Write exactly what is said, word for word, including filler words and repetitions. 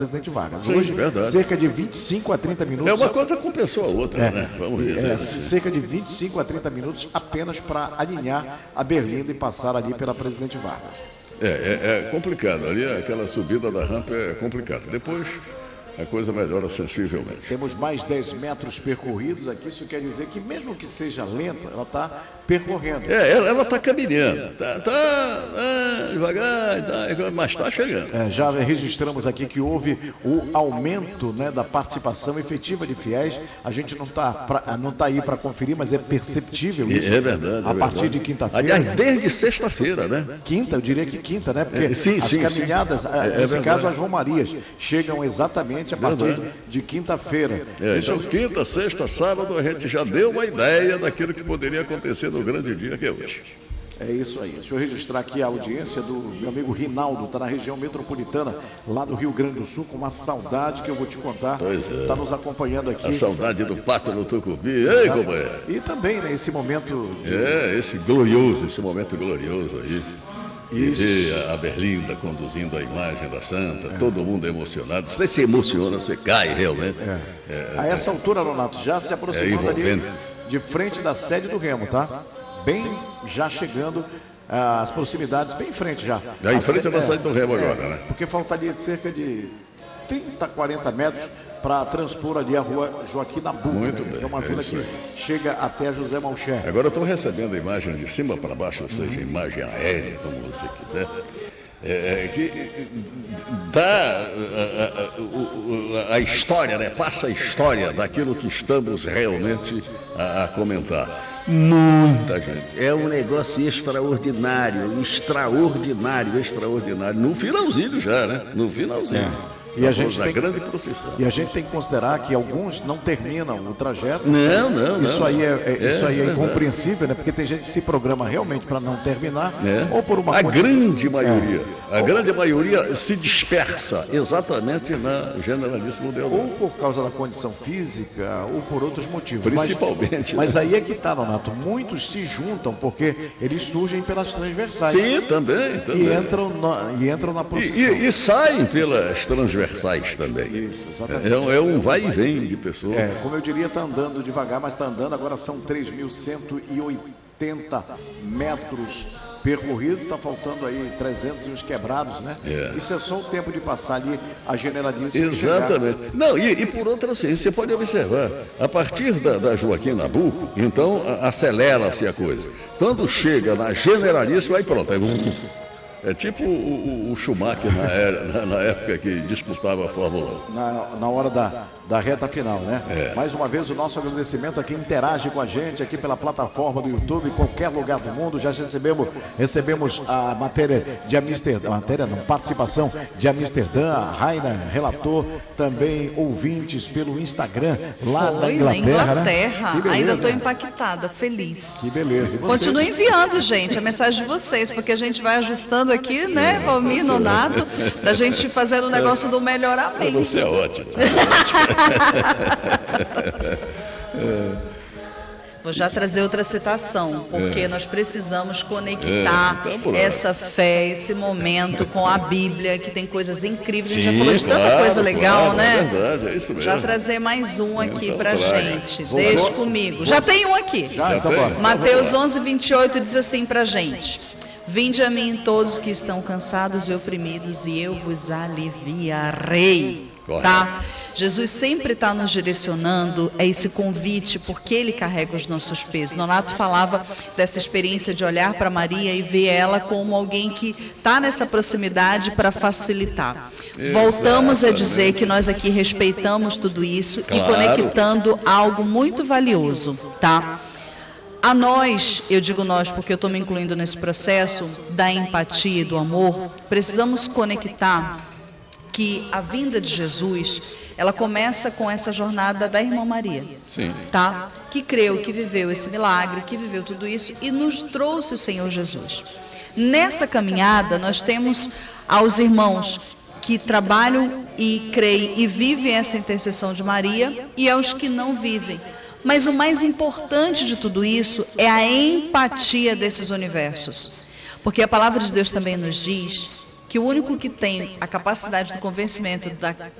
Presidente Vargas. Sim, hoje, verdade. cerca de vinte e cinco a trinta minutos. É uma coisa compensou a outra, é, né? Vamos dizer é, assim. cerca de vinte e cinco a trinta minutos apenas para alinhar a Berlinda e passar ali pela Presidente Vargas. É, é, é complicado. Ali aquela subida da rampa é complicada. Depois a coisa melhora sensivelmente. Temos mais dez metros percorridos aqui, isso quer dizer que mesmo que seja lenta, ela está percorrendo. É, ela está caminhando, está tá, tá, devagar, tá, mas está chegando. É, já registramos aqui que houve o aumento, né, da participação efetiva de fiéis. A gente não está não tá aí para conferir, mas é perceptível isso. É verdade. A é partir verdade. de quinta-feira. Aliás, desde sexta-feira, né? Quinta, eu diria que quinta, né? Porque é, sim, as sim, caminhadas, sim. É, é, nesse é caso as romarias, chegam exatamente a partir verdade. de quinta-feira. É, então, quinta, sexta, sábado, a gente já deu uma ideia daquilo que poderia acontecer no grande dia que é hoje. É isso aí. Deixa eu registrar aqui a audiência do meu amigo Rinaldo, está na região metropolitana, lá do Rio Grande do Sul, com uma saudade que eu vou te contar. Pois é. Está nos acompanhando aqui. A saudade do pato no tucupi. Ei, companheiro. E também, né, esse momento... De... É, esse glorioso, esse momento glorioso aí. E Isso. ver a Berlinda conduzindo a imagem da Santa, é. Todo mundo emocionado. Você se emociona, você cai realmente. É. É, a essa é. altura, Leonardo, já se aproximando é ali de frente da sede do Remo, tá? Bem já chegando às proximidades, bem em frente já. Já em a frente se... da sede do Remo é, agora, né? Porque faltaria cerca de trinta, quarenta metros para transpor ali a rua Joaquim Nabuco. Muito né? bem. É uma vila é que chega até José Malcher. Agora eu estou recebendo a imagem de cima para baixo, ou seja, uhum. imagem aérea, como você quiser. É, que dá a, a, a história, né? Passa a história daquilo que estamos realmente a, a comentar. Muita gente. É um negócio extraordinário, extraordinário, extraordinário. No finalzinho já, né? No finalzinho. É. E a, gente tem, grande procissão. e a gente tem que considerar que alguns não terminam o trajeto. Não, não, isso não. Aí é, é, é, isso aí é, é incompreensível, né? Porque tem gente que se programa realmente para não terminar, é. ou por uma A condição... grande maioria, é. a ou... grande maioria se dispersa exatamente na Generalíssimo Deodoro. Ou por causa da condição física, ou por outros motivos. Principalmente. Mas, né? mas aí é que está, Donato. Muitos se juntam porque eles surgem pelas transversais. Sim, também. também. E entram na, e entram na procissão. E, e, e saem pelas transversais também. Isso, exatamente. É, é um vai e vem de pessoas. É, como eu diria, está andando devagar, mas está andando. Agora são três mil cento e oitenta metros percorridos. Está faltando aí trezentos e uns quebrados, né? É. Isso é só o tempo de passar ali a Generalíssima. Exatamente. Não, e, e por outra assim, você pode observar, a partir da, da Joaquim Nabuco, então acelera-se a coisa. Quando chega na Generalíssima, aí pronto. Aí, É tipo o, o, o Schumacher na, era, na, na época que disputava a Fórmula um. Na, na hora da, da reta final, né? É. Mais uma vez o nosso agradecimento a quem interage com a gente aqui pela plataforma do YouTube, em qualquer lugar do mundo. Já recebemos, recebemos a matéria de Amsterdã, a matéria não, participação de Amsterdã, a Raina relatou, também ouvintes pelo Instagram, lá Foi, na Inglaterra. Na Inglaterra. Né? Ainda estou impactada, feliz. Que beleza. Continue enviando, gente, a mensagem de vocês, porque a gente vai ajustando aqui, né, Valmir, Nonato, da gente fazer o negócio do melhoramento. Você é ótimo. É Vou já trazer outra citação, porque é. nós precisamos conectar é, então, essa fé, esse momento com a Bíblia, que tem coisas incríveis. Sim, a gente já falou de tanta claro, coisa legal, claro, né? É verdade, é isso mesmo. Já trazer mais um aqui então, pra praga. gente. Deixa comigo. Vou... Já tem um aqui. Já, então bora. Mateus onze, vinte e oito diz assim pra gente: Vinde a mim todos que estão cansados e oprimidos, e eu vos aliviarei. Tá? Jesus sempre está nos direcionando a esse convite, porque Ele carrega os nossos pesos. Nonato falava dessa experiência de olhar para Maria e ver ela como alguém que está nessa proximidade para facilitar. Exatamente. Voltamos a dizer que nós aqui respeitamos tudo isso, claro, e conectando algo muito valioso, tá? A nós, eu digo nós porque eu estou me incluindo nesse processo da empatia e do amor, precisamos conectar que a vinda de Jesus, ela começa com essa jornada da irmã Maria, Sim. tá? Que creu, que viveu esse milagre, que viveu tudo isso e nos trouxe o Senhor Jesus. Nessa caminhada, nós temos aos irmãos que trabalham e creem e vivem essa intercessão de Maria e aos que não vivem. Mas o mais importante de tudo isso é a empatia desses universos. Porque a palavra de Deus também nos diz que o único que tem a capacidade do convencimento da,